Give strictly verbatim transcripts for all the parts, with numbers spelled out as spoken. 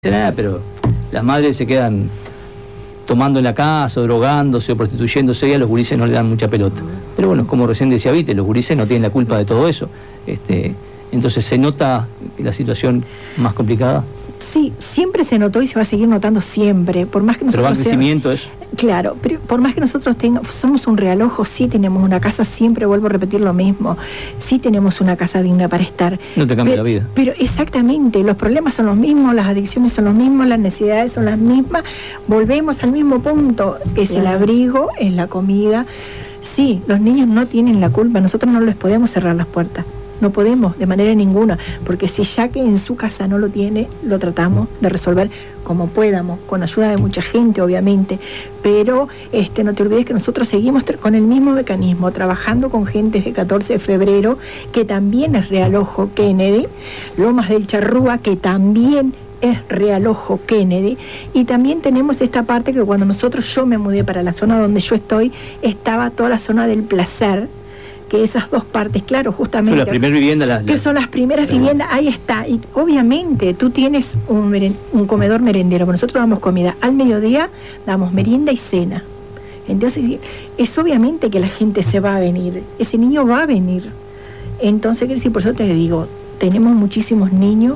nada, pero las madres se quedan tomando en la casa, o drogándose o prostituyéndose, y a los gurises no le dan mucha pelota. Pero bueno, como recién decía Vite, los gurises no tienen la culpa de todo eso. Este, entonces se nota la situación más complicada. Sí, siempre se notó y se va a seguir notando siempre, por más que nosotros... Pero va en crecimiento eso. Claro, pero por más que nosotros tengamos, somos un realojo, sí tenemos una casa, siempre vuelvo a repetir lo mismo, sí tenemos una casa digna para estar. No te cambia pero, la vida. Pero exactamente, los problemas son los mismos, las adicciones son los mismos, las necesidades son las mismas, volvemos al mismo punto, es claro. El abrigo, es la comida. Sí, los niños no tienen la culpa, nosotros no les podemos cerrar las puertas. No podemos, de manera ninguna, porque si ya que en su casa no lo tiene, lo tratamos de resolver como podamos, con ayuda de mucha gente, obviamente, pero este, no te olvides que nosotros seguimos con el mismo mecanismo, trabajando con gente de catorce de febrero, que también es Realojo Kennedy, Lomas del Charrúa, que también es Realojo Kennedy, y también tenemos esta parte que cuando nosotros, yo me mudé para la zona donde yo estoy, estaba toda la zona del placer, que esas dos partes, claro, justamente... La primera vivienda... La, la, que son las primeras la, viviendas, ahí está. Y obviamente tú tienes un, meren, un comedor merendero, pero nosotros damos comida. Al mediodía damos merienda y cena. Entonces, es obviamente que la gente se va a venir. Ese niño va a venir. Entonces, quiero decir, por eso te digo, tenemos muchísimos niños.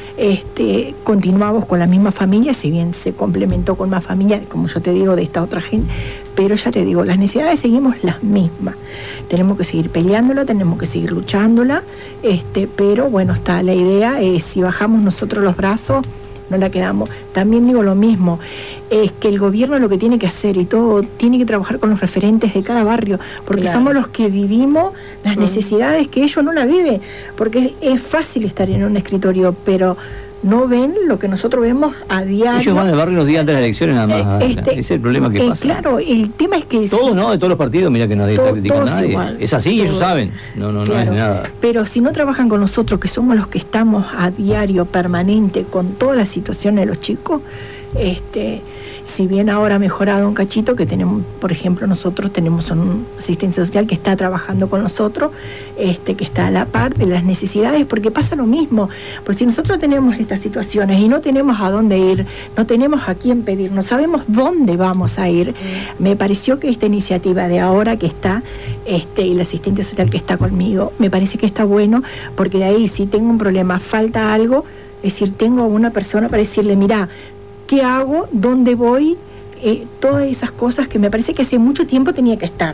Este, continuamos con la misma familia, si bien se complementó con más familia, como yo te digo, de esta otra gente, pero ya te digo, las necesidades seguimos las mismas. Tenemos que seguir peleándola, tenemos que seguir luchándola, este, pero bueno, está la idea, es si bajamos nosotros los brazos, no la quedamos. También digo lo mismo, es que el gobierno lo que tiene que hacer y todo, tiene que trabajar con los referentes de cada barrio, porque claro. Somos los que vivimos las necesidades que ellos no la viven, porque es, es fácil estar en un escritorio, pero no ven lo que nosotros vemos a diario. Ellos van al barrio unos días antes de las elecciones nada más. Este, ese es el problema que eh, pasa. Claro, el tema es que... Todos, ¿no? De todos los partidos, mira que nadie todo, está criticando a nadie. Igual, es así, todo, ellos saben. No, no, claro, no es nada. Pero si no trabajan con nosotros, que somos los que estamos a diario, permanente, con toda la situación de los chicos, este... si bien ahora ha mejorado un cachito, que tenemos, por ejemplo, nosotros tenemos un asistencia social que está trabajando con nosotros, este, que está a la par de las necesidades, porque pasa lo mismo, porque si nosotros tenemos estas situaciones y no tenemos a dónde ir, no tenemos a quién pedir, no sabemos dónde vamos a ir, mm. me pareció que esta iniciativa de ahora que está, este, y el asistente social que está conmigo, me parece que está bueno, porque de ahí si tengo un problema, falta algo, es decir, tengo una persona para decirle, mirá, ¿qué hago? ¿Dónde voy? Eh, todas esas cosas que me parece que hace mucho tiempo tenía que estar.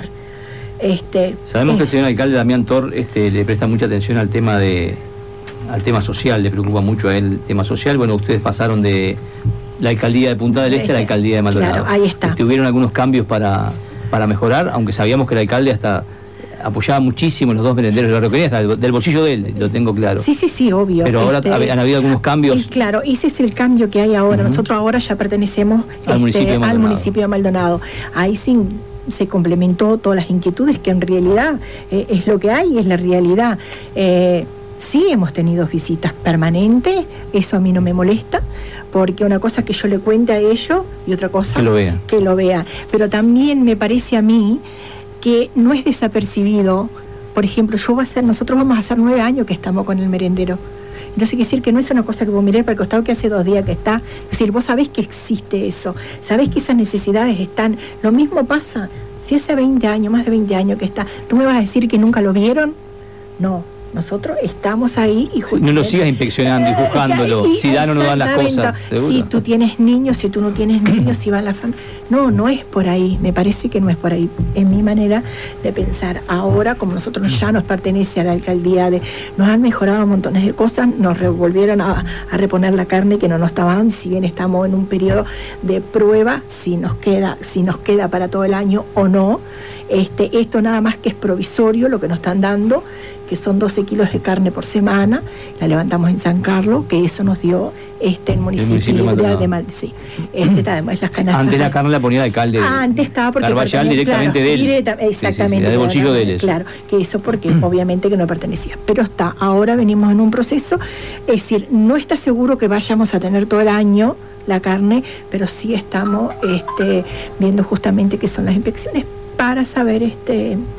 Este, Sabemos eh, que el señor alcalde Damián Tor este, le presta mucha atención al tema de al tema social, le preocupa mucho a él el tema social. Bueno, ustedes pasaron de la alcaldía de Punta del Este a la alcaldía de Maldonado. Claro, ahí está. Este, ¿hubieron algunos cambios para, para mejorar? Aunque sabíamos que el alcalde hasta apoyaba muchísimo los dos merenderos de la Roquería, hasta del bolsillo de él, lo tengo claro. Sí, sí, sí, obvio. Pero ahora este, han habido algunos cambios. Y claro, ese es el cambio que hay ahora. Uh-huh. Nosotros ahora ya pertenecemos al, este, municipio, de al municipio de Maldonado. Ahí sí se complementó todas las inquietudes que en realidad eh, es lo que hay, es la realidad. Eh, sí hemos tenido visitas permanentes, eso a mí no me molesta, porque una cosa es que yo le cuente a ellos y otra cosa que lo vean. Que lo vean. Pero también me parece a mí que no es desapercibido. Por ejemplo, yo voy a hacer, nosotros vamos a hacer nueve años que estamos con el merendero. Entonces quiere decir que no es una cosa que vos mirás para el costado que hace dos días que está. Es decir, vos sabés que existe eso, sabés que esas necesidades están. Lo mismo pasa, si hace veinte años, más de veinte años que está, ¿tú me vas a decir que nunca lo vieron? No. Nosotros estamos ahí y no lo sigas inspeccionando y juzgándolo, si dan o no dan las cosas. ¿Seguro? Si tú tienes niños, si tú no tienes niños, si va la familia. No, no es por ahí, me parece que no es por ahí. Es mi manera de pensar. Ahora, como nosotros ya nos pertenece a la alcaldía, de nos han mejorado montones de cosas, nos volvieron a, a reponer la carne que no nos estaban, si bien estamos en un periodo de prueba, si nos queda, si nos queda para todo el año o no. Este, esto nada más que es provisorio lo que nos están dando, que son doce kilos de carne por semana, la levantamos en San Carlos, que eso nos dio este el municipio, el municipio de, de Mal, sí. Este, además, las canastas. Antes la carne la ponía el alcalde. Ah, antes estaba porque Carvajal directamente claro, de él. Directa, exactamente. Sí, sí, de bolsillo de él. Eso. Claro, que eso porque obviamente que no pertenecía. Pero está, ahora venimos en un proceso, es decir, no está seguro que vayamos a tener todo el año la carne, pero sí estamos este, viendo justamente qué son las inspecciones para saber este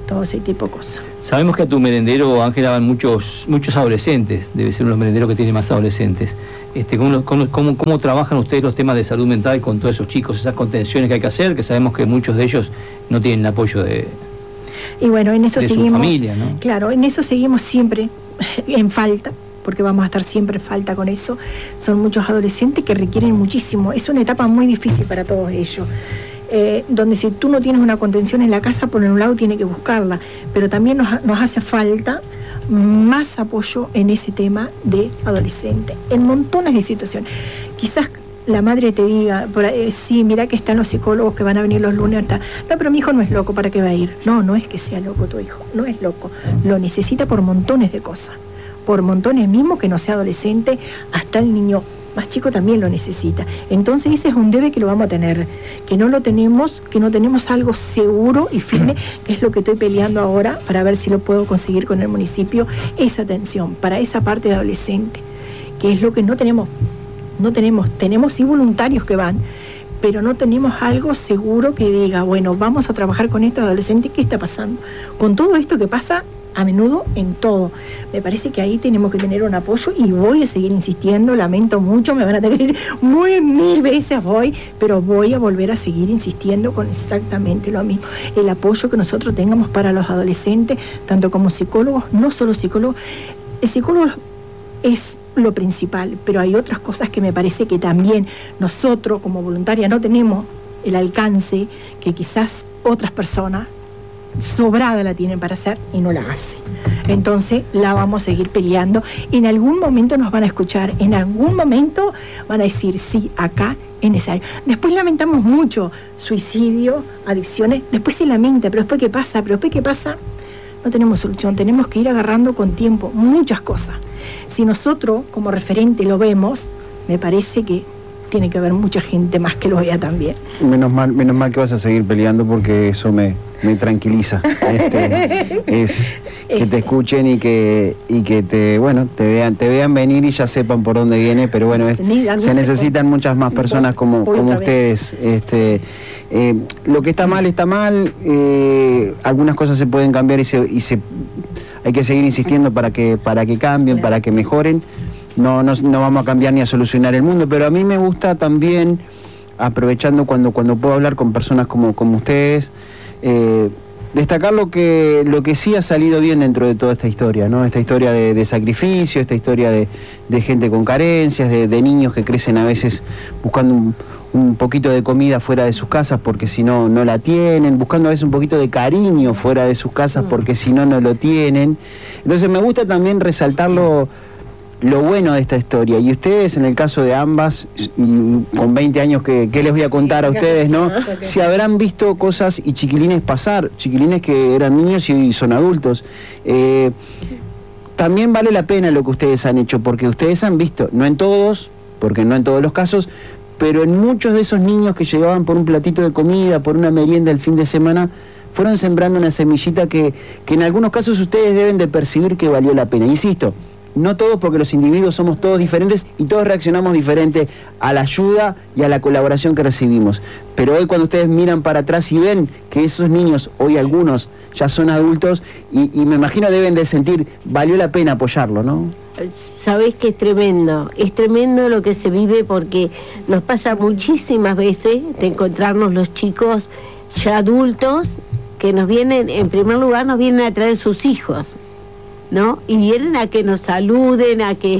todo ese tipo de cosas. Sabemos que a tu merendero, Ángela, van muchos muchos adolescentes, debe ser uno de los merenderos que tiene más adolescentes. Este, ¿cómo, cómo, cómo, ¿Cómo trabajan ustedes los temas de salud mental con todos esos chicos, esas contenciones que hay que hacer, que sabemos que muchos de ellos no tienen el apoyo de, y bueno, en eso de seguimos, su familia, ¿no? Claro, en eso seguimos siempre en falta, porque vamos a estar siempre en falta con eso. Son muchos adolescentes que requieren muchísimo, es una etapa muy difícil para todos ellos. Eh, donde si tú no tienes una contención en la casa, por un lado tiene que buscarla, pero también nos, nos hace falta más apoyo en ese tema de adolescente, en montones de situaciones. Quizás la madre te diga, por ahí, sí, mira que están los psicólogos que van a venir los lunes, hasta, no, pero mi hijo no es loco, ¿para qué va a ir? No, no es que sea loco tu hijo, no es loco, lo necesita por montones de cosas, por montones, mismo que no sea adolescente, hasta el niño más chico también lo necesita. Entonces ese es un debe que lo vamos a tener, que no lo tenemos, que no tenemos algo seguro y firme, que es lo que estoy peleando ahora para ver si lo puedo conseguir con el municipio, esa atención para esa parte de adolescente, que es lo que no tenemos, no tenemos, tenemos sí voluntarios que van, pero no tenemos algo seguro que diga, bueno, vamos a trabajar con estos adolescentes, ¿qué está pasando? Con todo esto que pasa a menudo en todo. Me parece que ahí tenemos que tener un apoyo y voy a seguir insistiendo, lamento mucho, me van a tener muy mil veces voy, pero voy a volver a seguir insistiendo con exactamente lo mismo. El apoyo que nosotros tengamos para los adolescentes, tanto como psicólogos, no solo psicólogos, el psicólogo es lo principal, pero hay otras cosas que me parece que también nosotros como voluntarias no tenemos el alcance que quizás otras personas sobrada la tienen para hacer y no la hacen. Entonces la vamos a seguir peleando. En algún momento nos van a escuchar, en algún momento van a decir sí, acá es necesario. Después lamentamos mucho suicidio, adicciones, después se lamenta, pero después qué pasa, pero después qué pasa, no tenemos solución, tenemos que ir agarrando con tiempo muchas cosas. Si nosotros como referente lo vemos, me parece que tiene que haber mucha gente más que lo vea también. Menos mal, menos mal que vas a seguir peleando porque eso me, me tranquiliza. Este, es que te escuchen y que y que te bueno te vean te vean venir y ya sepan por dónde viene, pero bueno, es, se necesitan muchas más personas como, como ustedes. Este, eh, lo que está mal está mal, eh, algunas cosas se pueden cambiar y se, y se hay que seguir insistiendo para que para que cambien, para que mejoren. No, no, no vamos a cambiar ni a solucionar el mundo, pero a mí me gusta también, aprovechando cuando, cuando puedo hablar con personas como, como ustedes, eh, destacar lo que, lo que sí ha salido bien dentro de toda esta historia, ¿no? Esta historia de, de sacrificio, esta historia de, de gente con carencias, de, de niños que crecen a veces buscando un, un poquito de comida fuera de sus casas porque si no, no la tienen, buscando a veces un poquito de cariño fuera de sus casas porque si no, no lo tienen. Entonces me gusta también resaltarlo, lo bueno de esta historia. Y ustedes, en el caso de ambas, con veinte años, que, que les voy a contar a ustedes, ¿no? Si habrán visto cosas y chiquilines pasar, chiquilines que eran niños y son adultos. Eh, también vale la pena lo que ustedes han hecho, porque ustedes han visto, no en todos, porque no en todos los casos, pero en muchos de esos niños que llegaban por un platito de comida, por una merienda el fin de semana, fueron sembrando una semillita que, que en algunos casos ustedes deben de percibir que valió la pena. Insisto, no todos, porque los individuos somos todos diferentes y todos reaccionamos diferente a la ayuda y a la colaboración que recibimos. Pero hoy cuando ustedes miran para atrás y ven que esos niños, hoy algunos ya son adultos, y, y me imagino deben de sentir, valió la pena apoyarlo, ¿no? Sabés que es tremendo, es tremendo lo que se vive porque nos pasa muchísimas veces de encontrarnos los chicos ya adultos que nos vienen, en primer lugar nos vienen a traer sus hijos, ¿no? Y vienen a que nos saluden, a que eh,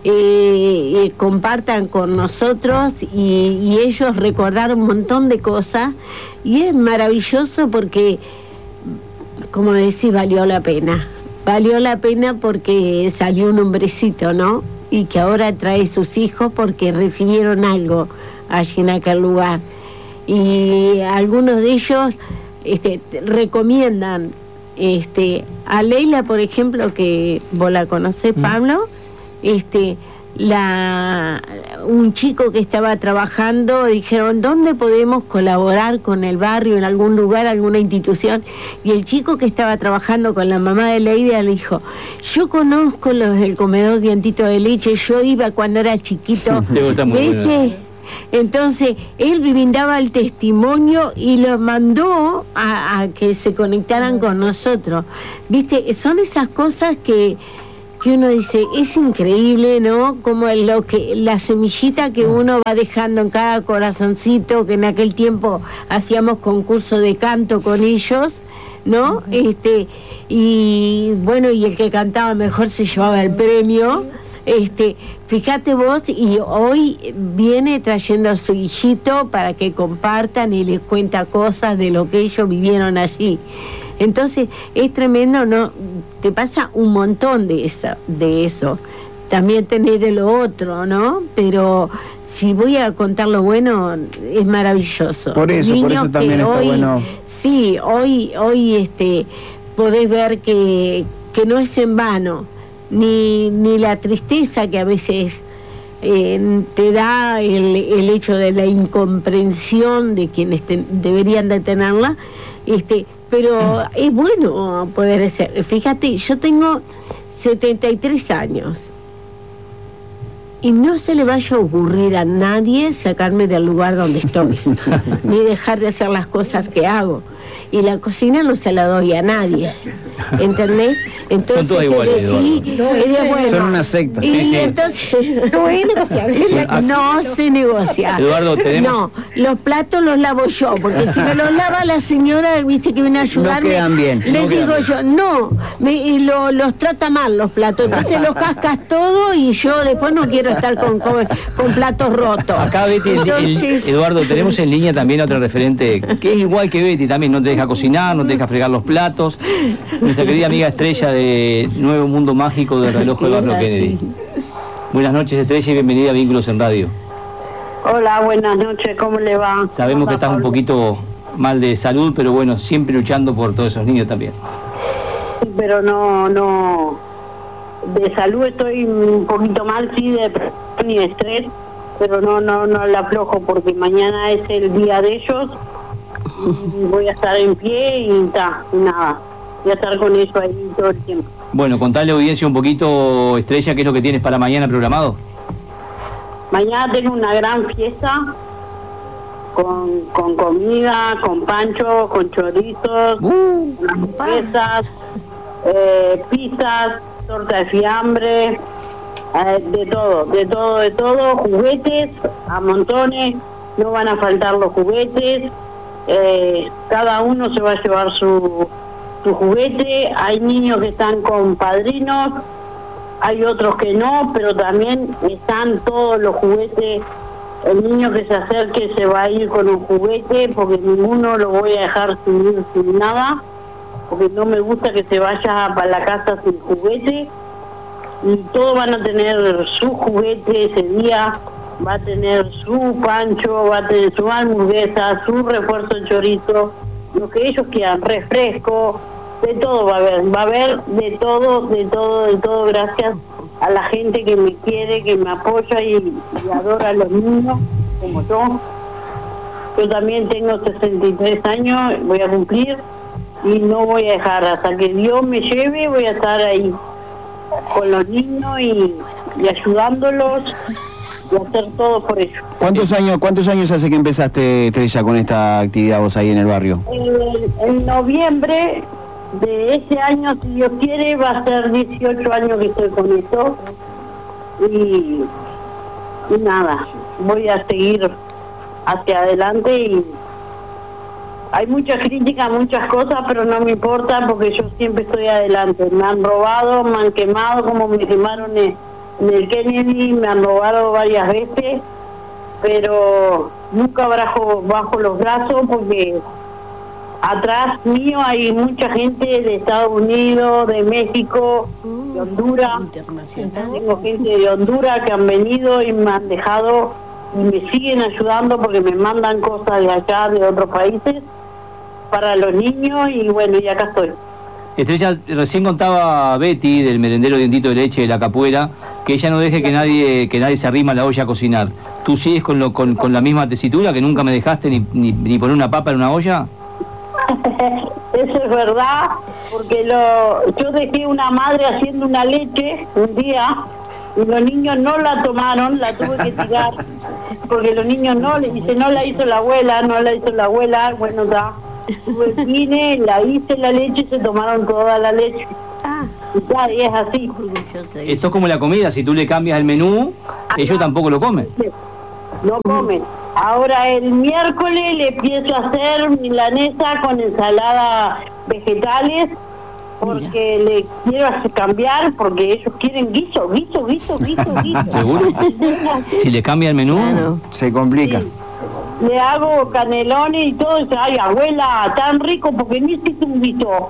eh, compartan con nosotros y, y ellos recordar un montón de cosas y es maravilloso porque, como decís, valió la pena valió la pena porque salió un hombrecito, ¿no? Y que ahora trae sus hijos porque recibieron algo allí en aquel lugar y algunos de ellos este, recomiendan Este, a Leila, por ejemplo, que vos la conocés, Pablo, este, la, un chico que estaba trabajando, dijeron, ¿dónde podemos colaborar con el barrio, en algún lugar, alguna institución? Y el chico que estaba trabajando con la mamá de Leila le dijo, yo conozco los del comedor Dientito de Leche, yo iba cuando era chiquito, ¿viste? Entonces, él brindaba el testimonio y los mandó a, a que se conectaran con nosotros. ¿Viste? Son esas cosas que, que uno dice, es increíble, ¿no? Como lo que la semillita que uno va dejando en cada corazoncito, que en aquel tiempo hacíamos concurso de canto con ellos, ¿no? Este, y bueno, y el que cantaba mejor se llevaba el premio. Este, fíjate vos, y hoy viene trayendo a su hijito para que compartan y les cuenta cosas de lo que ellos vivieron allí. Entonces, es tremendo, ¿no? Te pasa un montón de eso, de eso. También tenés de lo otro, ¿no? Pero si voy a contar lo bueno, es maravilloso. Por eso, por eso también está hoy, bueno. Sí, hoy, hoy este, podés ver que, que no es en vano. Ni, ni la tristeza que a veces eh, te da el, el hecho de la incomprensión de quienes te, deberían de tenerla, este, pero es bueno poder ser. Fíjate, yo tengo setenta y tres años y no se le vaya a ocurrir a nadie sacarme del lugar donde estoy, ni dejar de hacer las cosas que hago. Y la cocina no se la doy a nadie, ¿entendés? Entonces, son todas iguales, sí, bueno, son una secta. Y Sí, sí. entonces No es negociable. no se negocia. Eduardo, tenemos... No, los platos los lavo yo, porque si me los lava la señora, viste que viene a ayudarme, No quedan bien, les no digo quedan yo, no, me, y lo, los trata mal los platos, entonces los cascas todo y yo después no quiero estar con, con, con platos rotos. Acá Betty, el- el- Entonces, Eduardo, tenemos en línea también a otra referente que es igual que Betty, también no te deja cocinar, no te deja fregar los platos. Nuestra querida amiga Estrella de Nuevo Mundo Mágico del Reloj de Barrio Kennedy. Buenas noches, Estrella, y bienvenida a Vínculos en Radio. Hola, buenas noches, ¿cómo le va? Sabemos que estás un Pablo? poquito mal de salud, pero bueno, siempre luchando por todos esos niños también. Sí, pero no, no, de salud estoy un poquito mal, sí, de depresión y de estrés, pero no, no, no la aflojo porque mañana es el día de ellos y voy a estar en pie y ta, y nada, voy a estar con ellos ahí todo el tiempo. Bueno, contale a la audiencia un poquito, Estrella, qué es lo que tienes para mañana programado. Mañana tengo una gran fiesta con, con comida, con pancho, con chorizos, Uh, con hamburguesas, eh, pizzas, torta de fiambre, eh, de todo, de todo, de todo, juguetes a montones, no van a faltar los juguetes, eh, cada uno se va a llevar su, su juguete, hay niños que están con padrinos, hay otros que no, pero también están todos los juguetes. El niño que se acerque se va a ir con un juguete, porque ninguno lo voy a dejar sin ir sin nada, porque no me gusta que se vaya para la casa sin juguete. Y todos van a tener su juguete ese día, va a tener su pancho, va a tener su hamburguesa, su refuerzo de chorizo, lo que ellos quieran, refresco, de todo va a haber, va a haber de todo, de todo, de todo, gracias a la gente que me quiere, que me apoya y, y adora a los niños, como yo. Yo también tengo sesenta y tres años, voy a cumplir, y no voy a dejar, hasta que Dios me lleve, voy a estar ahí con los niños y, y ayudándolos y hacer todo por ellos. ¿Cuántos años, cuántos años hace que empezaste, Estrella, con esta actividad vos ahí en el barrio? Eh, en noviembre de ese año, si Dios quiere, va a ser dieciocho años que estoy con esto. Y, y nada, voy a seguir hacia adelante y hay muchas críticas, muchas cosas, pero no me importa porque yo siempre estoy adelante. Me han robado, me han quemado, como me quemaron en, en el Kennedy, me han robado varias veces, pero nunca bajo, bajo los brazos porque atrás mío hay mucha gente de Estados Unidos, de México, de Honduras. Tengo gente de Honduras que han venido y me han dejado y me siguen ayudando porque me mandan cosas de allá, de otros países, para los niños y bueno, y acá estoy. Estrella, recién contaba Betty del merendero Dientito de Leche de la Capuera que ella no deje que nadie que nadie se arrima a la olla a cocinar. ¿Tú sigues con, lo, con, con la misma tesitura que nunca me dejaste ni, ni, ni poner una papa en una olla? Eso es verdad, porque lo, yo dejé una madre haciendo una leche un día y los niños no la tomaron, la tuve que tirar porque los niños no, le dicen, no la hizo la abuela, no la hizo la abuela, bueno, ya. Pues vine, la hice la leche y se tomaron toda la leche. Ah, y ya, y es así. Esto es como la comida, si tú le cambias el menú, ellos tampoco lo comen. No comen. Ahora el miércoles le empiezo a hacer milanesa con ensalada vegetales, porque Mira. le quiero hacer cambiar, porque ellos quieren guiso, guiso, guiso, guiso, guiso. ¿Seguro? Si le cambia el menú, claro. Se complica. Sí. Le hago canelones y todo, y dice, ay, abuela, tan rico, porque ni hiciste un guiso.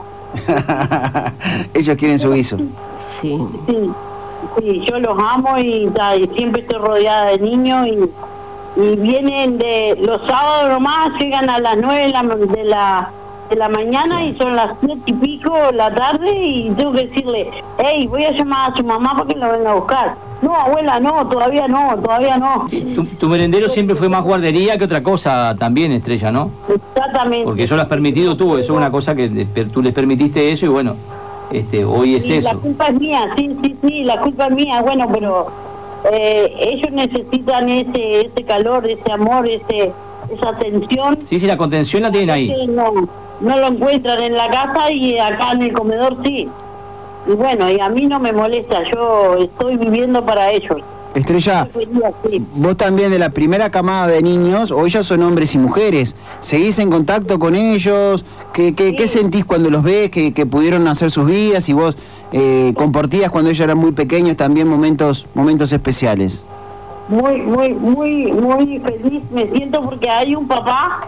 Ellos quieren su guiso. Sí. Sí, sí, yo los amo y, ta, y siempre estoy rodeada de niños y, y vienen de los sábados nomás, llegan a las nueve de la, de la, de la mañana y son las siete y pico de la tarde y tengo que decirle, hey, voy a llamar a su mamá para que lo venga a buscar. No, abuela, no, todavía no, todavía no. tu, tu merendero siempre fue más guardería que otra cosa también, Estrella, ¿no? Exactamente. Porque eso lo has permitido tú, eso es una cosa que te- tú les permitiste eso y bueno, este, hoy es Sí, la eso. culpa es mía, sí, sí, sí, la culpa es mía, bueno, pero eh, ellos necesitan ese ese calor, ese amor, ese esa atención. Sí, sí, la contención la tienen ahí. Que no, no lo encuentran en la casa y acá en el comedor sí. Y bueno, y a mí no me molesta, yo estoy viviendo para ellos. Estrella, Yo quería, sí. vos también de la primera camada de niños, hoy ya son hombres y mujeres. ¿Seguís en contacto con ellos? ¿Qué, qué, Sí. qué sentís cuando los ves, que, que pudieron hacer sus vidas y vos eh, compartías cuando ellos eran muy pequeños también momentos, momentos especiales? Muy, muy, muy, muy feliz me siento porque hay un papá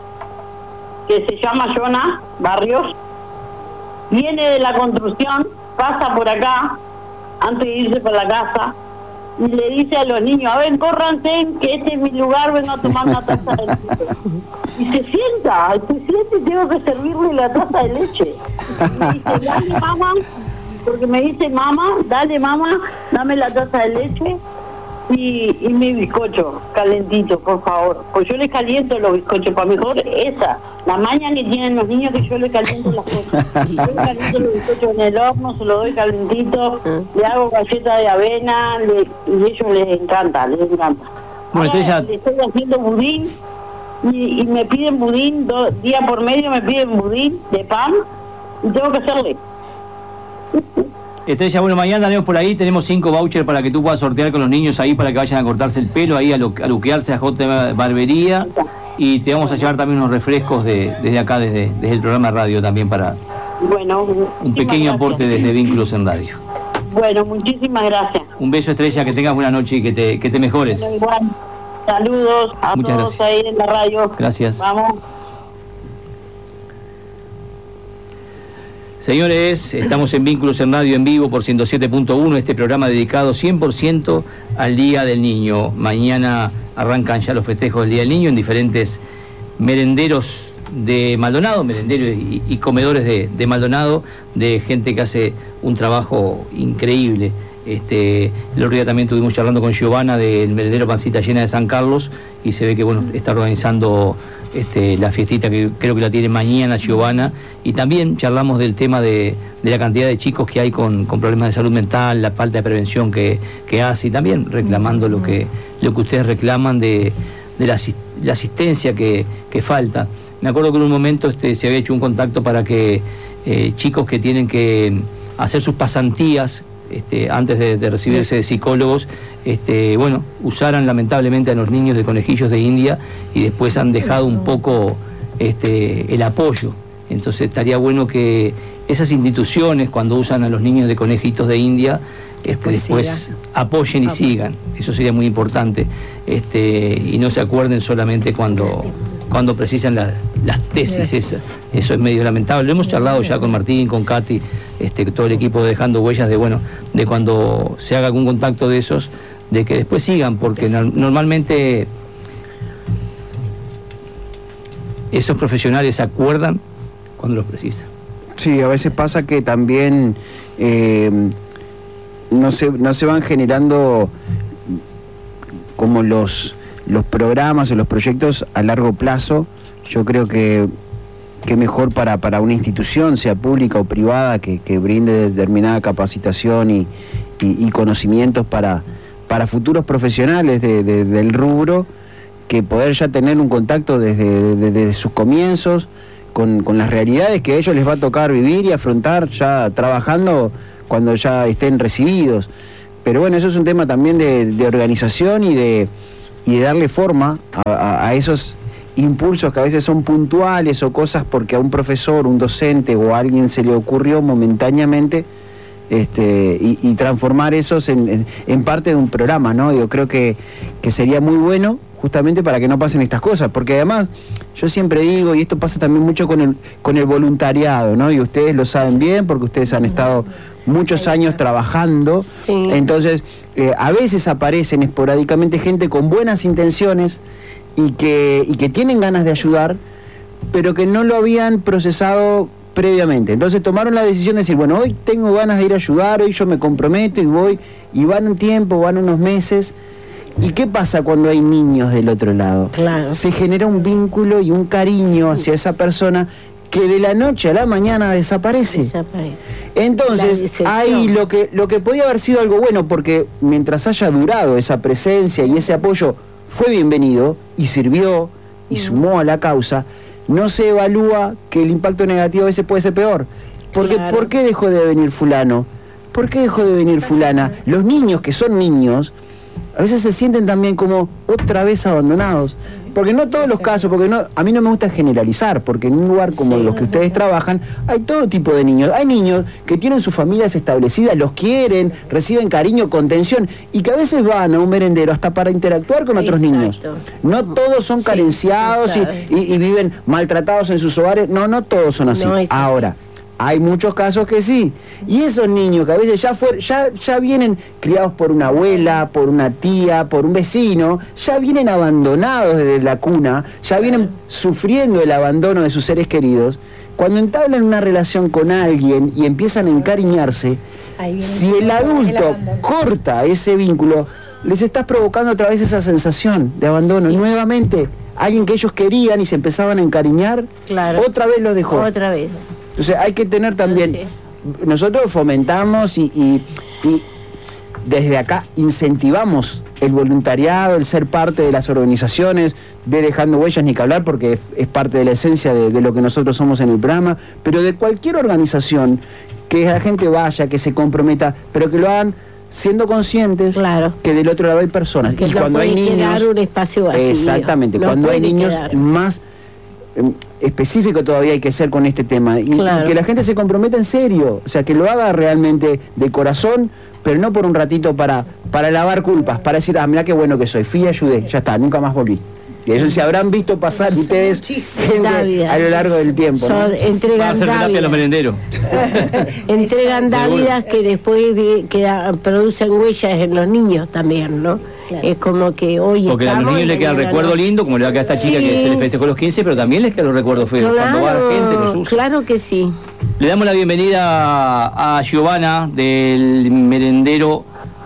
que se llama Jonas Barrios, viene de la construcción, pasa por acá antes de irse para la casa y le dice a los niños, a ver, córranse, que este es mi lugar, vengo a tomar una taza de leche. Y se sienta, se sienta y tengo que servirle la taza de leche. Y me dice, dale mamá, porque me dice, mamá, dale mamá, dame la taza de leche y, y mi bizcocho calentito, por favor. Pues yo les caliento los bizcochos, para mejor esa, la maña que tienen los niños, que yo les caliento las cosas. Yo les caliento los bizcochos en el horno, se los doy calentito, le hago galleta de avena, le, y a ellos les encanta, les encanta. Bueno, Ahora Estrella- le estoy haciendo budín y, y me piden budín, do, día por medio me piden budín de pan y tengo que hacerle. Estrella, bueno, mañana tenemos por ahí, tenemos cinco vouchers para que tú puedas sortear con los niños ahí para que vayan a cortarse el pelo, ahí a, lu- a luquearse a J Barbería. Y te vamos a llevar también unos refrescos de, desde acá, desde, desde el programa de radio también para Bueno, un muchísimas pequeño gracias. aporte desde Vínculos en Radio. Bueno, muchísimas gracias. Un beso, Estrella, que tengas buena noche y que te, que te mejores. Bueno, igual, saludos a Muchas todos gracias. ahí en la radio. Gracias. Vamos. Señores, estamos en Vínculos en Radio en vivo por ciento siete punto uno, este programa dedicado cien por ciento al Día del Niño. Mañana arrancan ya los festejos del Día del Niño en diferentes merenderos de Maldonado, merenderos y, y comedores de, de Maldonado, de gente que hace un trabajo increíble. Este, el otro día también estuvimos charlando con Giovanna del merendero Pancita Llena de San Carlos y se ve que bueno está organizando este, la fiestita que creo que la tiene mañana Giovanna, y también charlamos del tema de, de la cantidad de chicos que hay con, con problemas de salud mental, la falta de prevención que, que hace, y también reclamando lo que, lo que ustedes reclaman de, de la, asis- la asistencia que, que falta. Me acuerdo que en un momento este, se había hecho un contacto para que eh, chicos que tienen que hacer sus pasantías Este, antes de, de recibirse de psicólogos, este, bueno, usaran lamentablemente a los niños de conejillos de India y después han dejado un poco este, el apoyo. Entonces estaría bueno que esas instituciones, cuando usan a los niños de conejitos de India, este, Después después sigan. apoyen y sigan. Eso sería muy importante. Este, y no se acuerden solamente cuando, cuando precisan la- las tesis. Gracias. Esas. Eso es medio lamentable. Lo hemos charlado ya con Martín, con Katy, este, todo el equipo de Dejando Huellas, de bueno, de cuando se haga algún contacto de esos, de que después sigan, porque no- normalmente esos profesionales se acuerdan cuando los precisan. Sí, a veces pasa que también eh, no, se, no se van generando como los, los programas o los proyectos a largo plazo. Yo creo que, que mejor para, para una institución, sea pública o privada, que, que brinde determinada capacitación y, y, y conocimientos para, para futuros profesionales de, de, del rubro, que poder ya tener un contacto desde, desde, desde sus comienzos con, con las realidades que a ellos les va a tocar vivir y afrontar ya trabajando cuando ya estén recibidos. Pero bueno, eso es un tema también de, de organización y de, y de darle forma a, a, a esos impulsos que a veces son puntuales o cosas porque a un profesor, un docente o a alguien se le ocurrió momentáneamente, este, y, y transformar esos en, en, en parte de un programa, ¿no? Yo creo que, que sería muy bueno justamente para que no pasen estas cosas, porque además yo siempre digo, y esto pasa también mucho con el, con el voluntariado, ¿no? Y ustedes lo saben bien porque ustedes han estado muchos años trabajando, sí. Entonces eh, a veces aparecen esporádicamente gente con buenas intenciones y que, y que tienen ganas de ayudar, pero que no lo habían procesado previamente. Entonces tomaron la decisión de decir, bueno, hoy tengo ganas de ir a ayudar, hoy yo me comprometo y voy, y van un tiempo, van unos meses. ¿Y qué pasa cuando hay niños del otro lado? Claro. Se genera un vínculo y un cariño hacia esa persona que de la noche a la mañana desaparece. Desaparece. Entonces, ahí lo que, lo que podía haber sido algo bueno, porque mientras haya durado esa presencia y ese apoyo, fue bienvenido y sirvió y sumó a la causa, no se evalúa que el impacto negativo a veces puede ser peor. Porque, claro. ¿Por qué dejó de venir fulano? ¿Por qué dejó de venir fulana? Los niños que son niños, a veces se sienten también como otra vez abandonados. Porque no todos los casos, porque no, a mí no me gusta generalizar, porque en un lugar como los que ustedes trabajan, hay todo tipo de niños. Hay niños que tienen sus familias establecidas, los quieren, reciben cariño, contención, y que a veces van a un merendero hasta para interactuar con otros Exacto. niños. No todos son carenciados sí, y, y, y viven maltratados en sus hogares. No, no todos son así. No, Ahora, hay muchos casos que sí. Y esos niños que a veces ya, fue, ya, ya vienen criados por una abuela, por una tía, por un vecino, ya vienen abandonados desde la cuna, ya vienen sufriendo el abandono de sus seres queridos. Cuando entablan una relación con alguien y empiezan a encariñarse, si el adulto corta ese vínculo, les estás provocando otra vez esa sensación de abandono. Y nuevamente, alguien que ellos querían y se empezaban a encariñar, claro. otra vez los dejó. Otra vez. Entonces hay que tener también, nosotros fomentamos y, y, y desde acá incentivamos el voluntariado, el ser parte de las organizaciones, de Dejando Huellas ni que hablar porque es, es parte de la esencia de, de lo que nosotros somos en el programa, pero de cualquier organización que la gente vaya, que se comprometa, pero que lo hagan siendo conscientes claro. que del otro lado hay personas. Que y no cuando hay niños, un espacio vacío. Exactamente, no cuando hay niños quedar. más específico todavía hay que ser con este tema y, claro. y que la gente se comprometa en serio, o sea, que lo haga realmente de corazón, pero no por un ratito para, para lavar culpas, para decir, ah, mirá qué bueno que soy, fui y ayudé, ya está, nunca más volví. Y eso se habrán visto pasar ustedes gente a lo largo del tiempo, ¿no? Entregan dávidas a los merenderos. Entregan dávidas que después que producen huellas en los niños también, ¿no? Claro. Es como que hoy porque a los niños les queda el recuerdo no. lindo, como le va a quedar a esta chica sí. que se le festejó los quince, pero también les queda los recuerdos feos. Claro, cuando va la gente los usa. Claro que sí. Le damos la bienvenida a Giovanna del merendero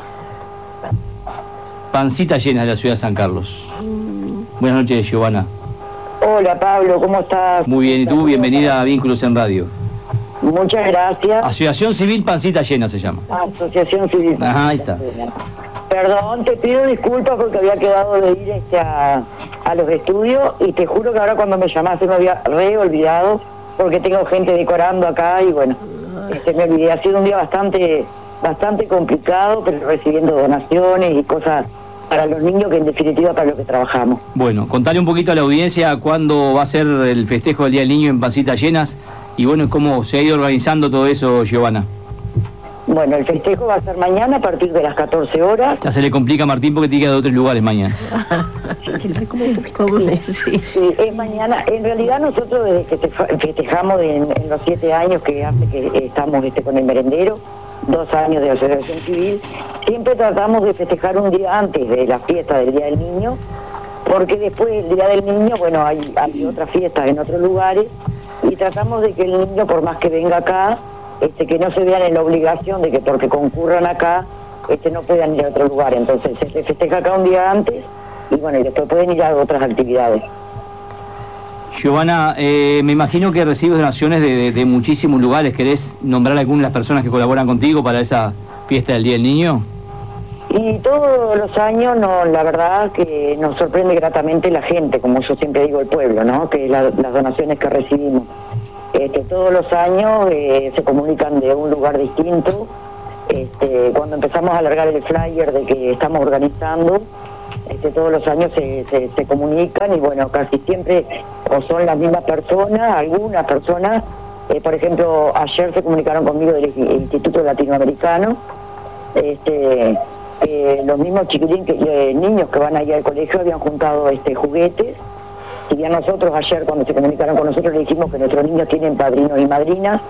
Pancita Llena de la ciudad de San Carlos. Mm. Buenas noches, Giovanna. Hola, Pablo, ¿cómo estás? Muy bien, ¿y tú? Bienvenida a Vínculos en Radio. Muchas gracias. Asociación Civil Pancita Llena se llama. Asociación Civil. Ajá, ahí está. Perdón, te pido disculpas porque había quedado de ir este a, a los estudios y te juro que ahora cuando me llamaste me había re olvidado porque tengo gente decorando acá y bueno, este, me olvidé. Ha sido un día bastante, bastante complicado, pero recibiendo donaciones y cosas para los niños que en definitiva para lo que trabajamos. Bueno, contale un poquito a la audiencia cuándo va a ser el festejo del Día del Niño en Pancitas Llenas y bueno, cómo se ha ido organizando todo eso, Giovanna. Bueno, el festejo va a ser mañana a partir de las catorce horas. Ya se le complica a Martín porque tiene que ir a otros lugares mañana. sí, sí, es mañana. En realidad nosotros desde que festejamos en, en los siete años que hace que estamos este, con el merendero, dos años de asociación civil, siempre tratamos de festejar un día antes de la fiesta del Día del Niño, porque después del Día del Niño, bueno, hay, hay otras fiestas en otros lugares, y tratamos de que el niño, por más que venga acá, Este, que no se vean en la obligación de que porque concurran acá este, no puedan ir a otro lugar. Entonces se festeja acá un día antes y bueno, y después pueden ir a otras actividades. Giovanna, eh, me imagino que recibes donaciones de, de, de muchísimos lugares. ¿Querés nombrar algunas de las personas que colaboran contigo para esa fiesta del Día del Niño? Y todos los años, no, la verdad que nos sorprende gratamente la gente, como yo siempre digo, el pueblo, ¿no? Que es la, las donaciones que recibimos. Este, todos los años eh, se comunican de un lugar distinto. Este, cuando empezamos a alargar el flyer de que estamos organizando, este, todos los años se, se, se comunican y bueno, casi siempre o son las mismas personas, algunas personas, eh, por ejemplo, ayer se comunicaron conmigo del Instituto Latinoamericano, este, eh, los mismos chiquilín que, eh, niños que van ahí al colegio habían juntado este juguetes. Si bien nosotros ayer cuando se comunicaron con nosotros le dijimos que nuestros niños tienen padrinos y madrinas,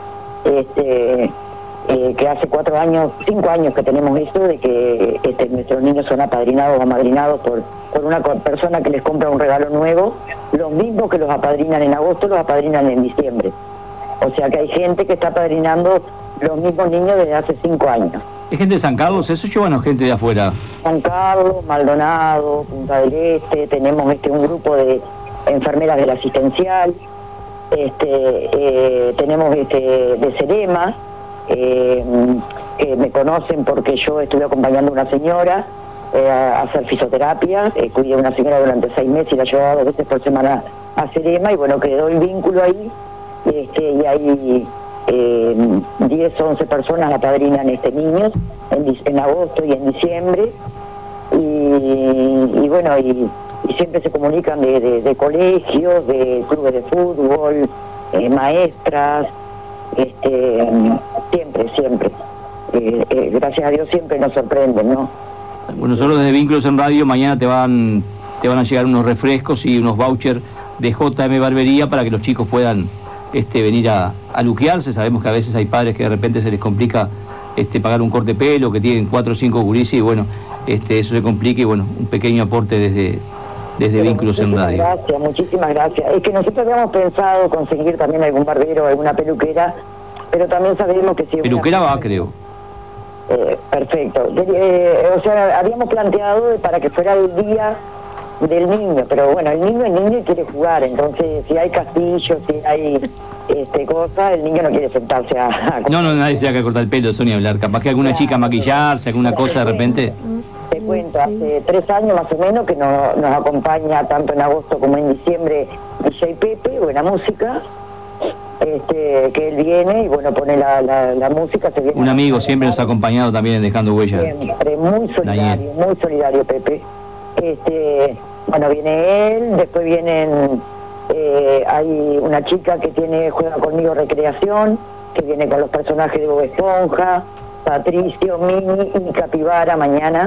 este, eh, que hace cuatro años, cinco años que tenemos eso, de que este, nuestros niños son apadrinados o amadrinados por, por una persona que les compra un regalo nuevo, los mismos que los apadrinan en agosto, los apadrinan en diciembre. O sea que hay gente que está apadrinando los mismos niños desde hace cinco años. ¿Es gente de San Carlos? ¿Eso llevan gente de afuera? San Carlos, Maldonado, Punta del Este, tenemos este un grupo de enfermeras del asistencial, este, eh, tenemos este de Cerema, eh, que me conocen porque yo estuve acompañando a una señora eh, a hacer fisioterapia, eh, cuidé a una señora durante seis meses y la llevaba dos veces por semana a Cerema y bueno, quedó el vínculo ahí, este, y hay eh, diez, once personas apadrinan este niños en, en agosto y en diciembre y, y bueno, y, y siempre se comunican de, de, de colegios, de clubes de fútbol, eh, maestras, este, siempre, siempre. Eh, eh, gracias a Dios siempre nos sorprenden, ¿no? Bueno, nosotros desde Vínculos en Radio mañana te van te van a llegar unos refrescos y unos vouchers de J M Barbería para que los chicos puedan este, venir a, a luquearse. Sabemos que a veces hay padres que de repente se les complica este, pagar un corte de pelo, que tienen cuatro o cinco gurises y bueno, este, eso se complica y bueno, un pequeño aporte desde, desde Vínculos en Radio. Muchísimas gracias, muchísimas gracias. Es que nosotros habíamos pensado conseguir también algún barbero, alguna peluquera, pero también sabemos que si... Peluquera va, creo. Eh, perfecto. Eh, o sea, habíamos planteado para que fuera el día del niño, pero bueno, el niño es niño y quiere jugar, entonces si hay castillos, si hay este cosas, el niño no quiere sentarse a... a no, no, nadie se va a cortar el pelo, Sonia, hablar. Capaz que alguna chica maquillarse, alguna cosa de repente... Te cuento, hace tres años más o menos que no, nos acompaña tanto en agosto como en diciembre D J Pepe, buena música, este, que él viene y bueno, pone la, la, la música. Se viene un amigo siempre nos ha acompañado también Dejando Huella. Siempre, muy solidario, Daniel. Muy solidario Pepe. Este, bueno, viene él, después vienen, eh, hay una chica que tiene Juega Conmigo Recreación, que viene con los personajes de Bob Esponja, Patricio, Mini y Capibara mañana.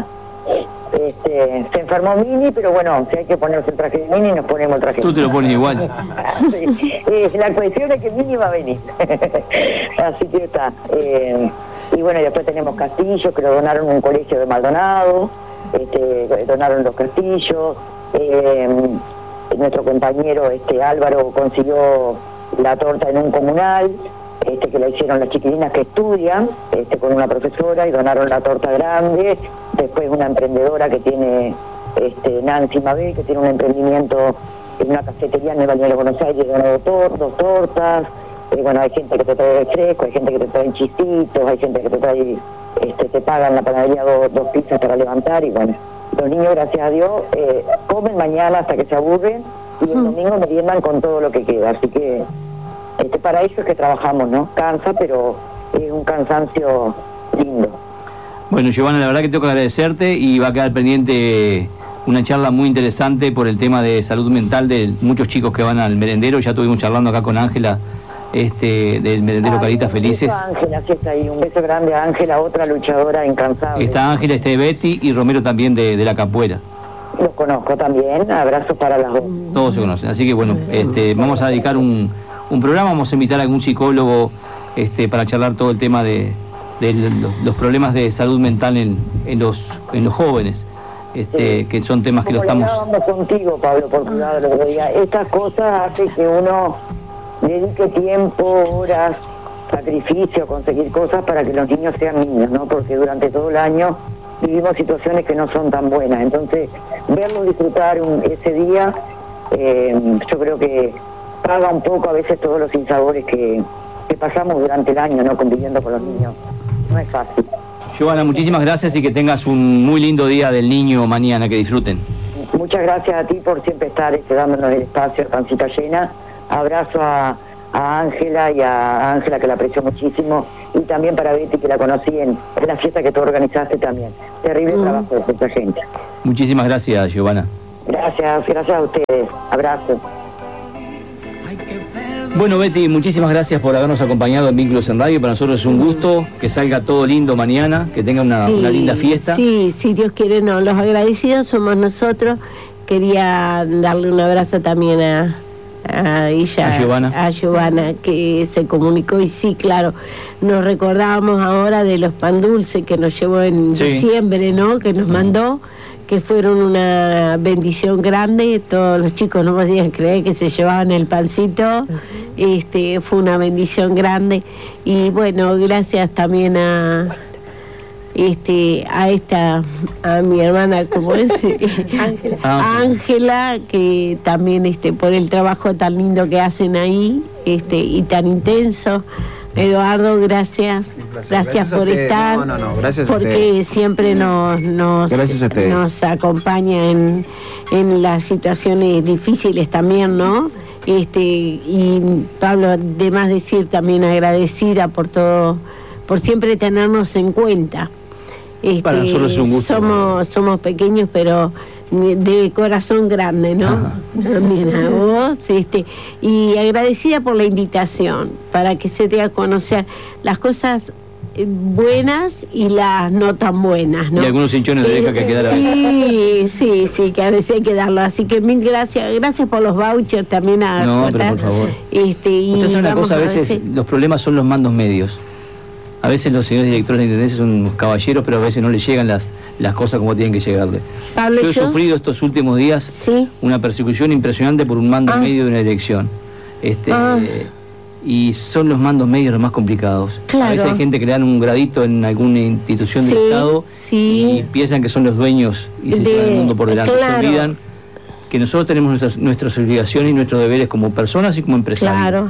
Este, se enfermó Mini, pero bueno, si hay que ponerse el traje de Mini, nos ponemos el traje. Tú te lo pones igual. Sí. Eh, la cuestión es que Mini va a venir. Así que está. Eh, y bueno, y después tenemos castillos que lo donaron en un colegio de Maldonado, este, donaron los castillos. Eh, nuestro compañero este Álvaro consiguió la torta en un comunal. Este, que la hicieron las chiquilinas que estudian este, con una profesora y donaron la torta grande. Después una emprendedora que tiene este, Nancy Mabel, que tiene un emprendimiento en una cafetería en el Balneario de Buenos Aires, donó tor dos tortas. Eh, bueno, hay gente que te trae refresco, hay gente que te trae chistitos, hay gente que te trae, este, te pagan la panadería dos, dos pizzas para levantar y bueno, los niños, gracias a Dios, eh, comen mañana hasta que se aburren y el domingo meriendan con todo lo que queda, así que Este, para eso es que trabajamos, ¿no? Cansa, pero es un cansancio lindo. Bueno, Giovanna, la verdad que tengo que agradecerte y va a quedar pendiente una charla muy interesante por el tema de salud mental de muchos chicos que van al merendero. Ya estuvimos charlando acá con Ángela este, del merendero Caritas Felices. Ángela, sí está ahí. Un beso grande a Ángela, otra luchadora incansable. Está Ángela, está Betty y Romero también de, de la Capuera. Los conozco también, abrazos para las dos. Todos se conocen, así que bueno, este, vamos a dedicar un... un programa, vamos a invitar a algún psicólogo este, para charlar todo el tema de, de los, los problemas de salud mental en, en los en los jóvenes, este, sí. Que son temas que Como lo estamos... Vamos contigo, Pablo, por cuidado de lo que diga. Estas cosas hacen que uno dedique tiempo, horas, sacrificio a conseguir cosas para que los niños sean niños, ¿no? Porque durante todo el año vivimos situaciones que no son tan buenas. Entonces, verlos disfrutar un, ese día, eh, yo creo que paga un poco a veces todos los sinsabores que, que pasamos durante el año, ¿no? Conviviendo con los niños. No es fácil. Giovanna, muchísimas gracias y que tengas un muy lindo día del niño mañana, que disfruten. Muchas gracias a ti por siempre estar este, dándonos el espacio, pancita llena. Abrazo a a Ángela y a Ángela, que la aprecio muchísimo, y también para Betty, que la conocí en, en la fiesta que tú organizaste también. Terrible mm. trabajo de esta gente. Muchísimas gracias, Giovanna. Gracias, gracias a ustedes. Abrazo. Bueno, Betty, muchísimas gracias por habernos acompañado en Vínculos en Radio. Para nosotros es un gusto, que salga todo lindo mañana, que tenga una, sí, una linda fiesta. Sí, si Dios quiere, no. Los agradecidos somos nosotros. Quería darle un abrazo también a, a ella, a Giovanna. a Giovanna, que se comunicó. Y sí, claro, nos recordábamos ahora de los pan dulces que nos llevó en sí. diciembre, ¿no? Que nos mandó, que fueron una bendición grande. Todos los chicos no podían creer que se llevaban el pancito. Este, fue una bendición grande. Y bueno, gracias también a este a esta a mi hermana, como es Ángela, Ángela, que también este por el trabajo tan lindo que hacen ahí, este y tan intenso. Eduardo, gracias. Gracias, gracias por estar. No, no, no, gracias porque siempre nos nos, nos acompaña en, en las situaciones difíciles también, ¿no? Este y Pablo, de más decir, también agradecida por todo, por siempre tenernos en cuenta. Este, Para nosotros es un gusto. Somos, somos pequeños, pero de corazón grande, ¿no? También a vos, este, y agradecida por la invitación, para que se dé a conocer las cosas buenas y las no tan buenas, ¿no? Y algunos hinchones de oreja que quedar a veces. Sí, sí, sí, que a veces hay que darlo. Así que mil gracias, gracias por los vouchers también a No, Jota. pero por favor. Este, y Usted sabe una cosa, a veces, a veces los problemas son los mandos medios. A veces los señores directores de intendencia son unos caballeros, pero a veces no les llegan las, las cosas como tienen que llegarle. Pablo, yo he yo... sufrido estos últimos días ¿Sí? una persecución impresionante por un mando ah. medio de una elección. Este, ah. eh, y son los mandos medios los más complicados. Claro. A veces hay gente que le dan un gradito en alguna institución del sí, Estado sí. y piensan que son los dueños y se de... llevan el mundo por delante. Claro. Se olvidan que nosotros tenemos nuestras, nuestras obligaciones y nuestros deberes como personas y como empresarios. Claro.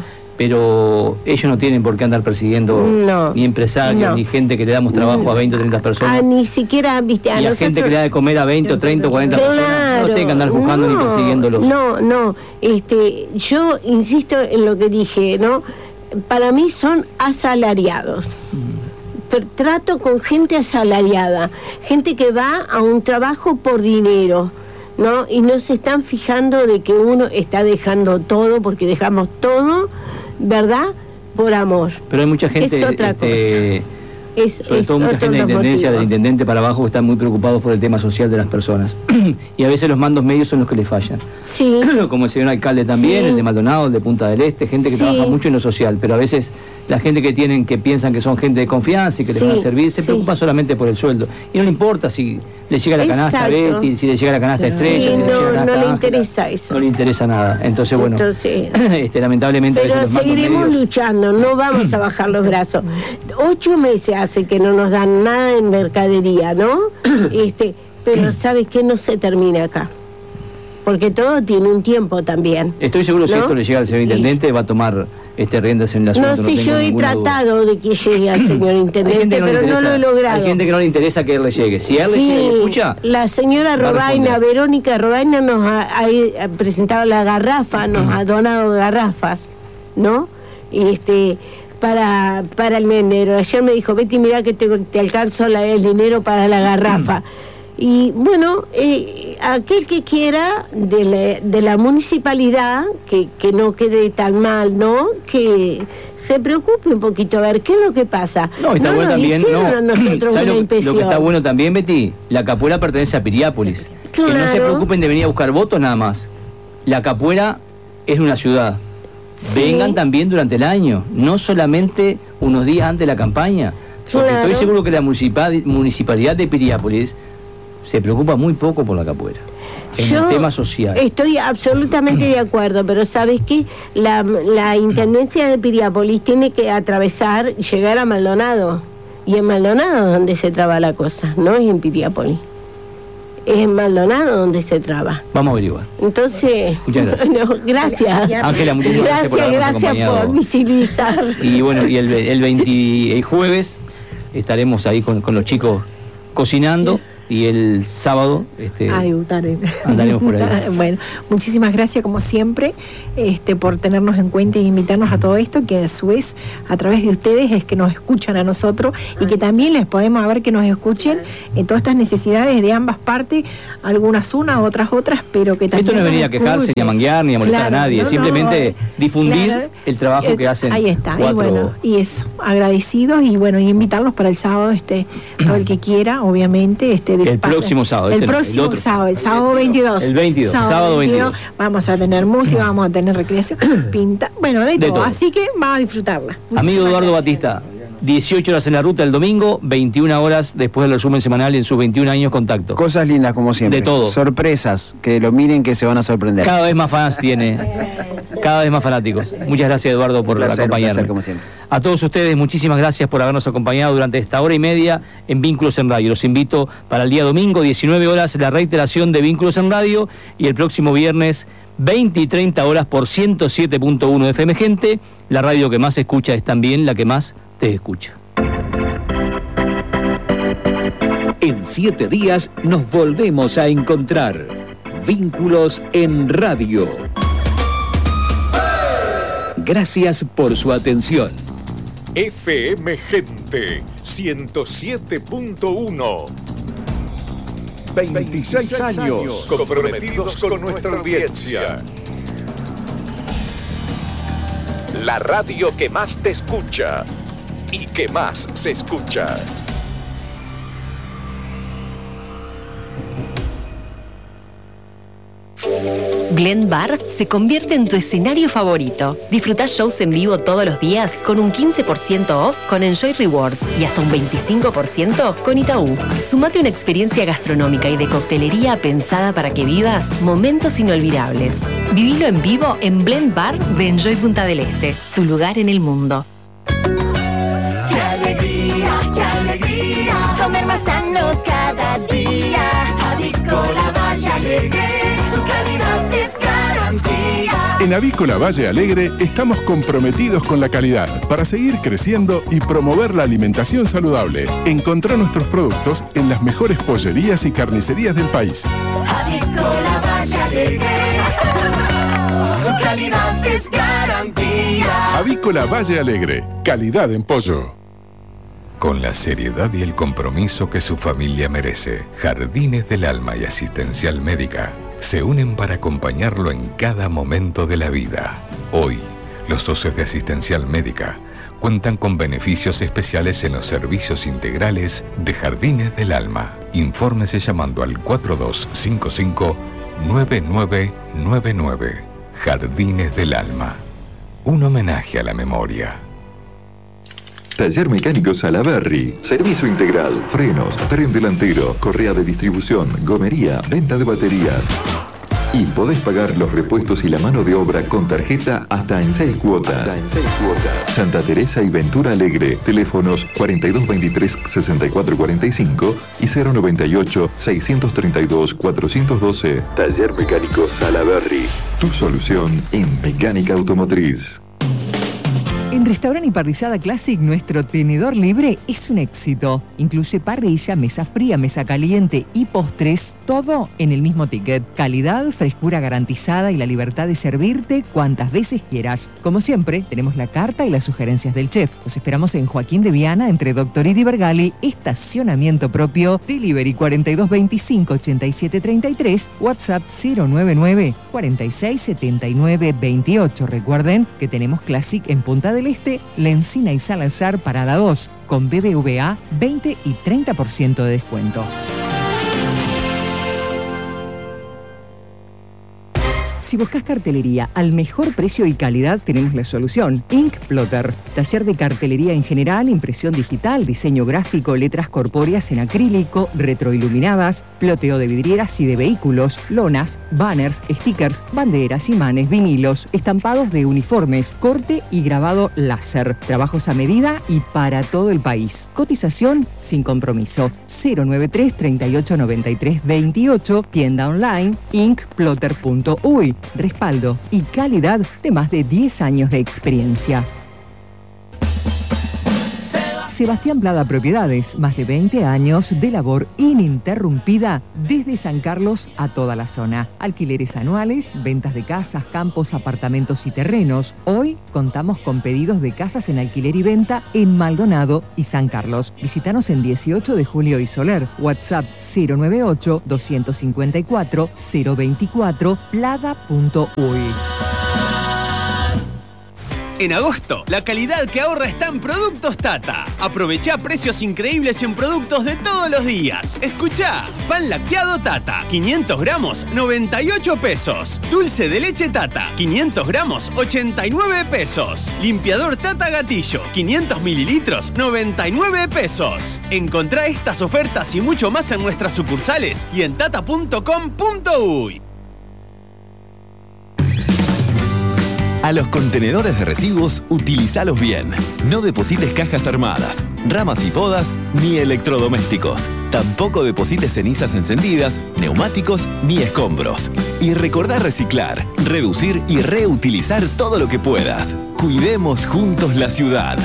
Pero ellos no tienen por qué andar persiguiendo no, ni empresarios, no. ni gente que le damos trabajo a veinte o treinta personas. Ah, ni siquiera, viste, a y a nosotros... gente que le da de comer a veinte o treinta o cuarenta claro, personas. No tienen que andar buscando no, ni persiguiéndolos. No, no, este, yo insisto en lo que dije, ¿no? Para mí son asalariados. Mm. Pero trato con gente asalariada, gente que va a un trabajo por dinero, ¿no? Y no se están fijando de que uno está dejando todo, porque dejamos todo, ¿verdad? Por amor. Pero hay mucha gente, es otra este, cosa. Es, sobre es todo mucha gente de la intendencia, motivo. del intendente para abajo, que están muy preocupados por el tema social de las personas. Y a veces los mandos medios son los que les fallan. Sí. Como el señor alcalde también, sí. el de Maldonado, el de Punta del Este, gente que sí. trabaja mucho en lo social, pero a veces la gente que tienen, que piensan que son gente de confianza y que les sí. van a servir, se sí. preocupa solamente por el sueldo. Y no le importa si le llega la canasta Exacto. a Betty, si le llega la canasta a Estrella, sí, si no, le llega la canasta no le a interesa eso. No le interesa nada. Entonces, bueno, Entonces, este, lamentablemente pero a veces los seguiremos medios... luchando, no vamos a bajar los brazos. Ocho meses hace que no nos dan nada en mercadería, ¿no? este, pero ¿sabes qué? No se termina acá. Porque todo tiene un tiempo también. Estoy seguro ¿no? si esto le llega al señor intendente, va a tomar este riendas en la asunto. No sé, no yo he tratado duda. de que llegue al señor intendente, no pero no lo he logrado. Hay gente que no le interesa que él le llegue. Si a él le sí, llega y escucha... La señora Robaina, Verónica Robaina, nos ha, ha, ha presentado la garrafa, nos ha donado garrafas, ¿no? Y este... Para, para el merendero. Ayer me dijo, Betty, mira que te, te alcanzo la, el dinero para la garrafa. Y bueno, eh, aquel que quiera de la, de la municipalidad, que, que no quede tan mal, ¿no? Que se preocupe un poquito a ver qué es lo que pasa. No, está no bueno también, no. A nosotros una lo, impresión. lo que está bueno también, Betty, la capuera pertenece a Piriápolis. Claro. Que no se preocupen de venir a buscar votos nada más. La capuera es una ciudad. Sí. Vengan también durante el año, no solamente unos días antes de la campaña. Porque claro. estoy seguro que la municipalidad de Piriápolis se preocupa muy poco por la capuera. En Yo el tema social. Estoy absolutamente de acuerdo, pero ¿sabes qué? La, la intendencia de Piriápolis tiene que atravesar, llegar a Maldonado. Y en Maldonado es donde se traba la cosa, no es en Piriápolis. Es en Maldonado donde se traba. Vamos a averiguar. Entonces, muchas gracias. No, gracias. Ángela, muchísimas gracias, gracias por habernos acompañado. Gracias por visibilizar. Y bueno, y el, el, veinte, el jueves estaremos ahí con, con los chicos cocinando. Y el sábado este, Ay, andaremos por ahí. Bueno, muchísimas gracias como siempre este, por tenernos en cuenta e invitarnos a todo esto, que a su vez a través de ustedes es que nos escuchan a nosotros y que también les podemos ver que nos escuchen en todas estas necesidades de ambas partes, algunas unas, otras otras, pero que también esto no venía a quejarse, ni a manguear, ni a molestar claro, a nadie, no, simplemente no, difundir claro, el trabajo eh, que hacen. Ahí está, cuatro... y bueno, y eso, agradecidos y bueno, y invitarlos para el sábado, este, todo el que quiera, obviamente, este el próximo sábado. El este próximo el otro. sábado, el sábado veintidós. El veintidós, sábado, sábado veintidós. Vamos a tener música, vamos a tener recreación, pinta, bueno, de, de todo. todo. Así que vamos a disfrutarla. Muchísimas Amigo Eduardo gracias. Batista, dieciocho horas en la ruta el domingo, veintiuna horas después del resumen semanal en sus veintiún años contacto. Cosas lindas como siempre. De todo. Sorpresas, que lo miren que se van a sorprender. Cada vez más fans tiene, cada vez más fanáticos. Muchas gracias, Eduardo, por placer, acompañarnos. Placer, como siempre. A todos ustedes, muchísimas gracias por habernos acompañado durante esta hora y media en Vínculos en Radio. Los invito para el día domingo, diecinueve horas, la reiteración de Vínculos en Radio, y el próximo viernes, veinte y treinta horas por ciento siete punto uno F M Gente. La radio que más se escucha es también la que más te escucha. En siete días nos volvemos a encontrar. Vínculos en Radio. Gracias por su atención. F M Gente ciento siete punto uno. veintiséis años comprometidos con nuestra audiencia. La radio que más te escucha y que más se escucha. Blend Bar se convierte en tu escenario favorito. Disfruta shows en vivo todos los días con un quince por ciento off con Enjoy Rewards y hasta un veinticinco por ciento con Itaú. Sumate a una experiencia gastronómica y de coctelería pensada para que vivas momentos inolvidables. Vivilo en vivo en Blend Bar de Enjoy Punta del Este, tu lugar en el mundo. ¡Qué alegría, qué alegría! Comer más sano cada día. Avícola Valle Alegre, su calidad es garantía. En Avícola Valle Alegre estamos comprometidos con la calidad para seguir creciendo y promover la alimentación saludable. Encontrá nuestros productos en las mejores pollerías y carnicerías del país. Avícola Valle Alegre, su calidad es garantía. Avícola Valle Alegre, calidad en pollo. Con la seriedad y el compromiso que su familia merece, Jardines del Alma y Asistencial Médica se unen para acompañarlo en cada momento de la vida. Hoy, los socios de Asistencial Médica cuentan con beneficios especiales en los servicios integrales de Jardines del Alma. Infórmese llamando al cuatro dos cinco cinco nueve nueve nueve nueve. Jardines del Alma. Un homenaje a la memoria. Taller Mecánico Salaberry. Servicio integral, frenos, tren delantero, correa de distribución, gomería, venta de baterías. Y podés pagar los repuestos y la mano de obra con tarjeta hasta en seis cuotas. Hasta en seis cuotas. Santa Teresa y Ventura Alegre. Teléfonos cuarenta y dos veintitrés sesenta y cuatro cuarenta y cinco y cero noventa y ocho seiscientos treinta y dos cuatrocientos doce. Taller Mecánico Salaberry. Tu solución en mecánica automotriz. En Restaurante y Parrillada Classic, nuestro tenedor libre es un éxito. Incluye parrilla, mesa fría, mesa caliente y postres, todo en el mismo ticket. Calidad, frescura garantizada y la libertad de servirte cuantas veces quieras. Como siempre, tenemos la carta y las sugerencias del chef. Los esperamos en Joaquín de Viana, entre Doctor y Vergali, estacionamiento propio, delivery cuarenta y dos veinticinco ochenta y siete treinta y tres, WhatsApp cero nueve nueve cuarenta y seis setenta y nueve veintiocho. Recuerden que tenemos Classic en Punta del Este, La Encina y Salazar Parada dos, con B B V A veinte y treinta por ciento de descuento. Si buscas cartelería al mejor precio y calidad, tenemos la solución. Ink Plotter, taller de cartelería en general, impresión digital, diseño gráfico, letras corpóreas en acrílico, retroiluminadas, ploteo de vidrieras y de vehículos, lonas, banners, stickers, banderas, imanes, vinilos, estampados de uniformes, corte y grabado láser. Trabajos a medida y para todo el país. Cotización sin compromiso. cero noventa y tres treinta y ocho noventa y tres veintiocho, tienda online ink plotter punto uy. Respaldo y calidad de más de diez años de experiencia. Sebastián Plada Propiedades, más de veinte años de labor ininterrumpida desde San Carlos a toda la zona. Alquileres anuales, ventas de casas, campos, apartamentos y terrenos. Hoy contamos con pedidos de casas en alquiler y venta en Maldonado y San Carlos. Visítanos en dieciocho de Julio y Soler. WhatsApp cero nueve ocho, dos cinco cuatro, cero dos cuatro, plada punto uy. En agosto, la calidad que ahorra está en Productos Tata. Aprovecha precios increíbles en productos de todos los días. Escuchá, pan lacteado Tata, quinientos gramos, noventa y ocho pesos. Dulce de leche Tata, quinientos gramos, ochenta y nueve pesos. Limpiador Tata Gatillo, quinientos mililitros, noventa y nueve pesos. Encontrá estas ofertas y mucho más en nuestras sucursales y en tata punto com punto uy. A los contenedores de residuos, utilizalos bien. No deposites cajas armadas, ramas y podas, ni electrodomésticos. Tampoco deposites cenizas encendidas, neumáticos ni escombros. Y recordá reciclar, reducir y reutilizar todo lo que puedas. Cuidemos juntos la ciudad.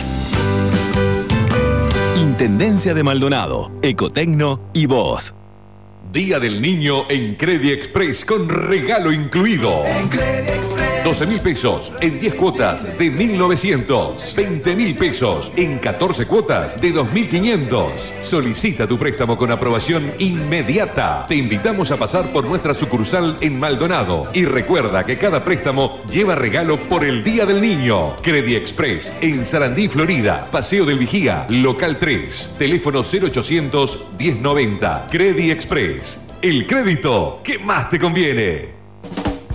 Intendencia de Maldonado, Ecotecno y vos. Día del Niño en Credit Express con regalo incluido. En Credit Express. doce mil pesos en diez cuotas de mil novecientos. veinte mil pesos en catorce cuotas de dos mil quinientos. Solicita tu préstamo con aprobación inmediata. Te invitamos a pasar por nuestra sucursal en Maldonado. Y recuerda que cada préstamo lleva regalo por el Día del Niño. Credit Express en Sarandí, Florida. Paseo del Vigía, local tres. Teléfono cero ochocientos, diez noventa. Credit Express. El crédito que más te conviene.